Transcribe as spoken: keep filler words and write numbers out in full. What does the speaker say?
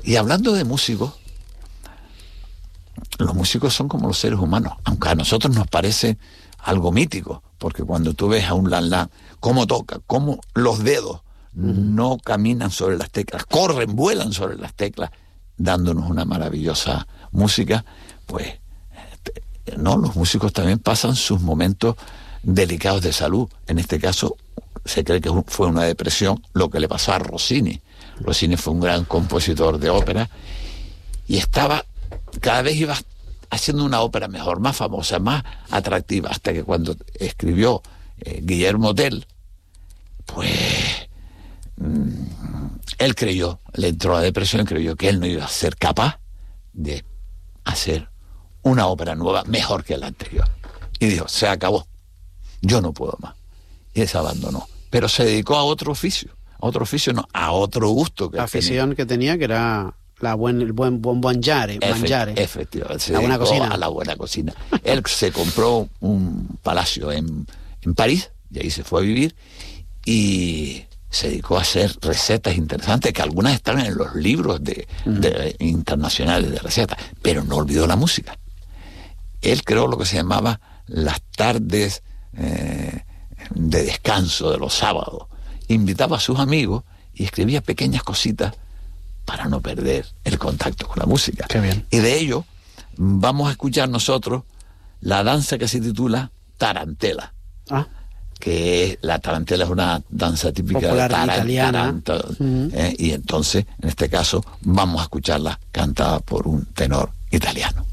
Y hablando de músicos, los músicos son como los seres humanos, aunque a nosotros nos parece algo mítico, porque cuando tú ves a un Lan Lan, cómo toca, cómo los dedos no caminan sobre las teclas, corren, vuelan sobre las teclas, dándonos una maravillosa música, pues no, los músicos también pasan sus momentos delicados de salud. En este caso se cree que fue una depresión, lo que le pasó a Rossini. Rossini fue un gran compositor de ópera y estaba, cada vez iba haciendo una ópera mejor, más famosa, más atractiva, hasta que cuando escribió eh, Guillermo Tell, pues él creyó, le entró la depresión y creyó que él no iba a ser capaz de hacer una ópera nueva mejor que la anterior. Y dijo, se acabó, yo no puedo más. Y se abandonó. Pero se dedicó a otro oficio, a otro oficio no, a otro gusto. Que la afición tenía. que tenía, que era la buen, el buen, buen mangiare. Efect, efectivamente, se la buena cocina. a la buena cocina. Él se compró un palacio en, en París, y ahí se fue a vivir, y se dedicó a hacer recetas interesantes, que algunas están en los libros de, uh-huh. de, internacionales de recetas, pero no olvidó la música. Él creó lo que se llamaba las tardes eh, de descanso de los sábados. Invitaba a sus amigos y escribía pequeñas cositas para no perder el contacto con la música. Qué bien. Y de ello vamos a escuchar nosotros la danza que se titula Tarantela. Ah. Que la tarantela es una danza típica popular de Taran, italiana. Taranto, uh-huh. eh, y entonces, en este caso, vamos a escucharla cantada por un tenor italiano.